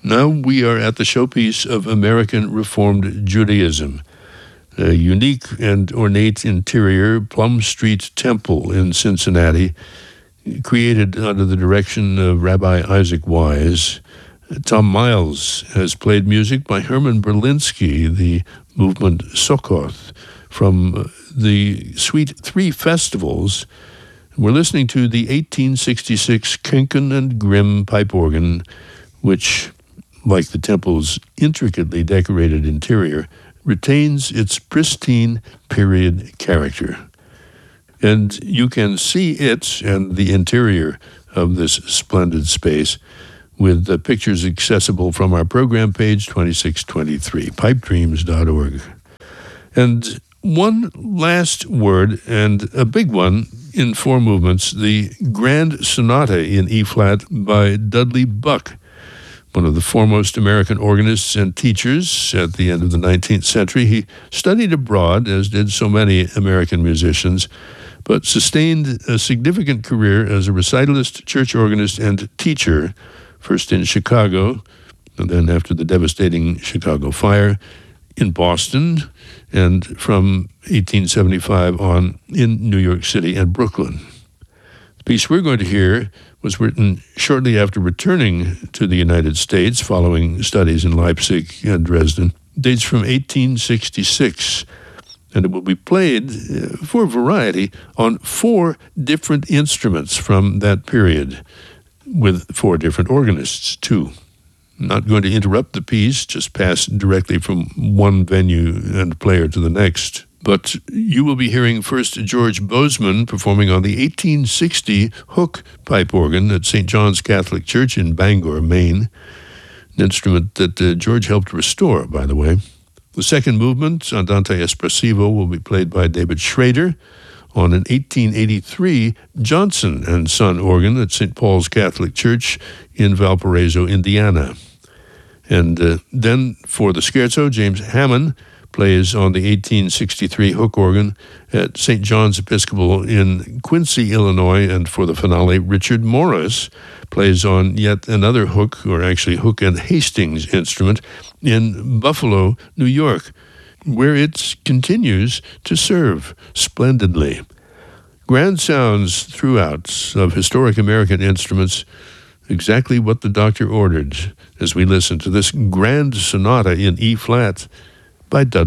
Now we are at the showpiece of American Reformed Judaism, a unique and ornate interior Plum Street Temple in Cincinnati, created under the direction of Rabbi Isaac Wise. Tom Miles has played music by Herman Berlinski, the movement Sukkoth, from the Suite 3 festivals. We're listening to the 1866 Kenken and Grimm pipe organ, which, like the temple's intricately decorated interior, retains its pristine period character. And you can see it and the interior of this splendid space with the pictures accessible from our program page 2623, pipedreams.org. And one last word, and a big one, in 4 movements, the Grand Sonata in E-flat by Dudley Buck, one of the foremost American organists and teachers at the end of the 19th century. He studied abroad, as did so many American musicians, but sustained a significant career as a recitalist, church organist, and teacher, first in Chicago, and then after the devastating Chicago fire, in Boston, and from 1875 on in New York City and Brooklyn. The piece we're going to hear was written shortly after returning to the United States following studies in Leipzig and Dresden. Dates from 1866, and it will be played for variety on 4 different instruments from that period, with 4 different organists, too. I'm not going to interrupt the piece, just pass directly from one venue and player to the next. But you will be hearing first George Bozeman performing on the 1860 Hook pipe organ at St. John's Catholic Church in Bangor, Maine, an instrument that George helped restore, by the way. The second movement, Andante Espressivo, will be played by David Schrader on an 1883 Johnson and Son organ at St. Paul's Catholic Church in Valparaiso, Indiana. And then for the scherzo, James Hammond plays on the 1863 Hook organ at St. John's Episcopal in Quincy, Illinois, and for the finale, Richard Morris plays on yet another Hook, or actually Hook and Hastings instrument, in Buffalo, New York, where it continues to serve splendidly. Grand sounds throughout of historic American instruments, exactly what the doctor ordered, as we listen to this Grand Sonata in E-flat by Dudley